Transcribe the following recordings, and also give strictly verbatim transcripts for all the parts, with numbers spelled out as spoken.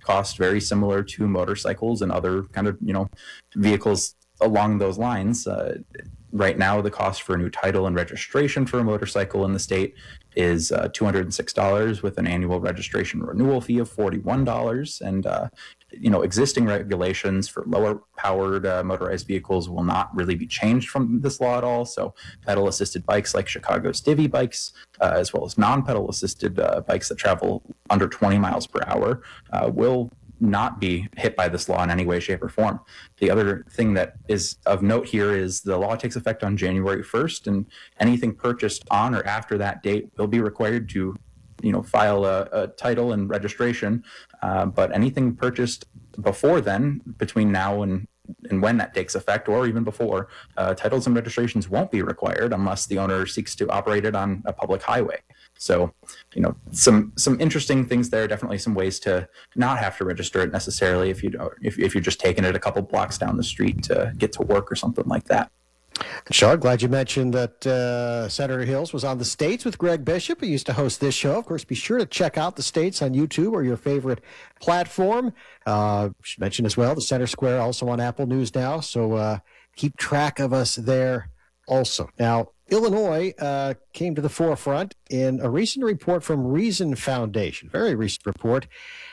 cost very similar to motorcycles and other kind of, you know, vehicles along those lines. Uh, right now, the cost for a new title and registration for a motorcycle in the state is uh, two hundred six dollars with an annual registration renewal fee of forty-one dollars. And, uh, you know, existing regulations for lower powered uh, motorized vehicles will not really be changed from this law at all. So pedal assisted bikes like Chicago's Divvy bikes, uh, as well as non-pedal assisted uh, bikes that travel under twenty miles per hour uh, will not be hit by this law in any way, shape, or form. The other thing that is of note here is the law takes effect on January first, and anything purchased on or after that date will be required to, you know, file a, a title and registration. Uh, but anything purchased before then, between now and and when that takes effect, or even before, uh, titles and registrations won't be required unless the owner seeks to operate it on a public highway. So, you know, some some interesting things there. Definitely some ways to not have to register it necessarily if you don't, if if you're just taking it a couple blocks down the street to get to work or something like that. Sean, glad you mentioned that uh, Senator Hills was on The States with Greg Bishop. He used to host this show. Of course, be sure to check out The States on YouTube or your favorite platform. Uh, should mention as well, the Center Square also on Apple News now, so uh, keep track of us there also. Now, Illinois uh, came to the forefront in a recent report from Reason Foundation, very recent report,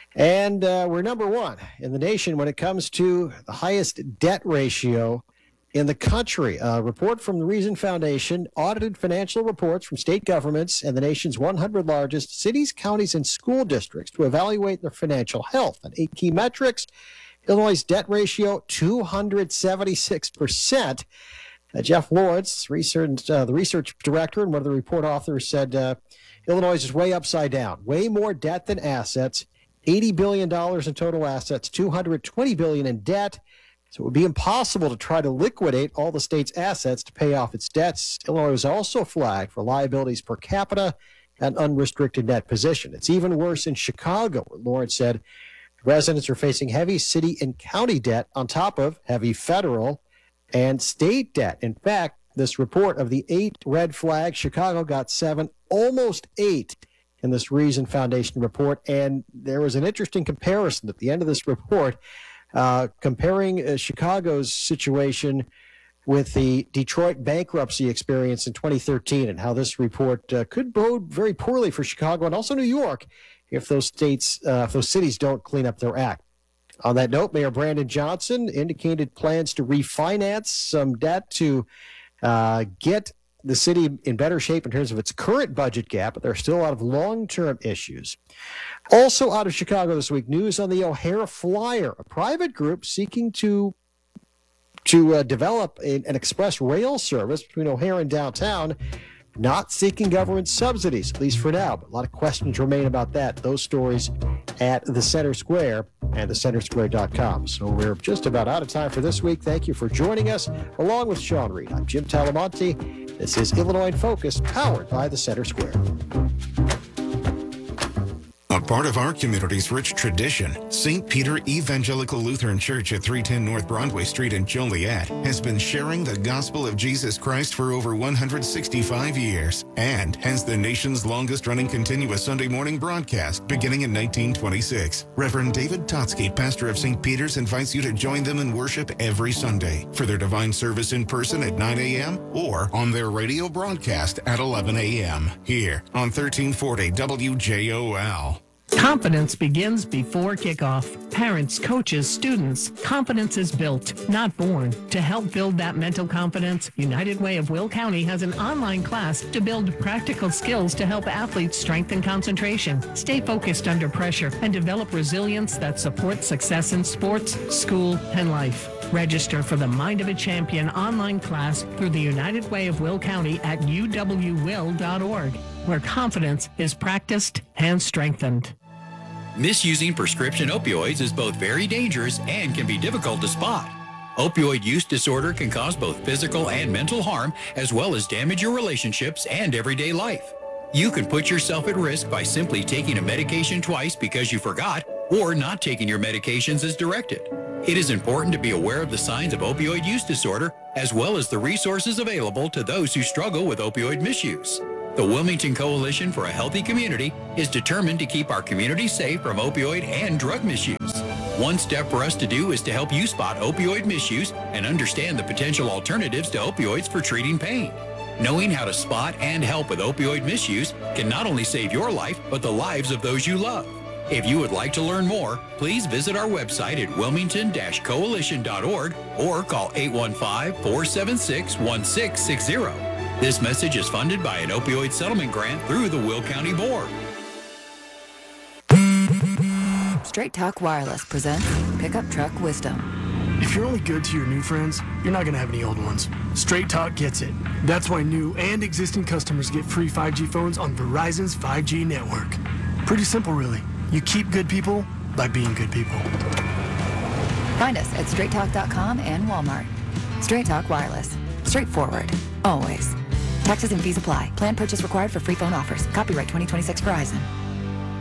and uh, we're number one in the nation when it comes to the highest debt ratio in the country. A report from the Reason Foundation audited financial reports from state governments and the nation's one hundred largest cities, counties, and school districts to evaluate their financial health. On eight key metrics, Illinois' debt ratio, two hundred seventy-six percent. Uh, Jeff Lawrence, research, uh, the research director and one of the report authors, said uh, Illinois is way upside down, way more debt than assets, eighty billion dollars in total assets, two hundred twenty billion dollars in debt. So it would be impossible to try to liquidate all the state's assets to pay off its debts. Illinois was also flagged for liabilities per capita and unrestricted net position. It's even worse in Chicago, where Lawrence said residents are facing heavy city and county debt on top of heavy federal and state debt. In fact, this report of the eight red flags, Chicago got seven, almost eight in this Reason Foundation report. And there was an interesting comparison at the end of this report, uh, comparing uh, Chicago's situation with the Detroit bankruptcy experience in twenty thirteen, and how this report uh, could bode very poorly for Chicago and also New York if those states, uh, if those cities don't clean up their act. On that note, Mayor Brandon Johnson indicated plans to refinance some debt to uh, get the city in better shape in terms of its current budget gap, but there are still a lot of long-term issues. Also out of Chicago this week, news on the O'Hare Flyer, a private group seeking to to uh, develop a, an express rail service between O'Hare and downtown, not seeking government subsidies, at least for now. But a lot of questions remain about that. Those stories at the Center Square and the center square dot com. So we're just about out of time for this week. Thank you for joining us. Along with Sean Reed, I'm Jim Talamonte. This is Illinois in Focus, powered by the Center Square. A part of our community's rich tradition, Saint Peter Evangelical Lutheran Church at three ten North Broadway Street in Joliet has been sharing the gospel of Jesus Christ for over one hundred sixty-five years and has the nation's longest-running continuous Sunday morning broadcast beginning in nineteen twenty-six. Reverend David Totsky, pastor of Saint Peter's, invites you to join them in worship every Sunday for their divine service in person at nine a.m. or on their radio broadcast at eleven a.m. here on thirteen forty W J O L. Confidence begins before kickoff. Parents, coaches, students, confidence is built, not born. To help build that mental confidence, United Way of Will County has an online class to build practical skills to help athletes strengthen concentration, stay focused under pressure, and develop resilience that supports success in sports, school, and life. Register for the Mind of a Champion online class through the United Way of Will County at u w will dot org, where confidence is practiced and strengthened. Misusing prescription opioids is both very dangerous and can be difficult to spot. Opioid use disorder can cause both physical and mental harm, as well as damage your relationships and everyday life. You can put yourself at risk by simply taking a medication twice because you forgot, or not taking your medications as directed. It is important to be aware of the signs of opioid use disorder, as well as the resources available to those who struggle with opioid misuse. The Wilmington Coalition for a Healthy Community is determined to keep our community safe from opioid and drug misuse. One step for us to do is to help you spot opioid misuse and understand the potential alternatives to opioids for treating pain. Knowing how to spot and help with opioid misuse can not only save your life, but the lives of those you love. If you would like to learn more, please visit our website at wilmington dash coalition dot org or call eight one five, four seven six, one six six zero. This message is funded by an opioid settlement grant through the Will County Board. Straight Talk Wireless presents Pickup Truck Wisdom. If you're only good to your new friends, you're not going to have any old ones. Straight Talk gets it. That's why new and existing customers get free five G phones on Verizon's five G network. Pretty simple, really. You keep good people by being good people. Find us at straight talk dot com and Walmart. Straight Talk Wireless. Straightforward. Always. Taxes and fees apply. Plan purchase required for free phone offers. Copyright twenty twenty-six Verizon.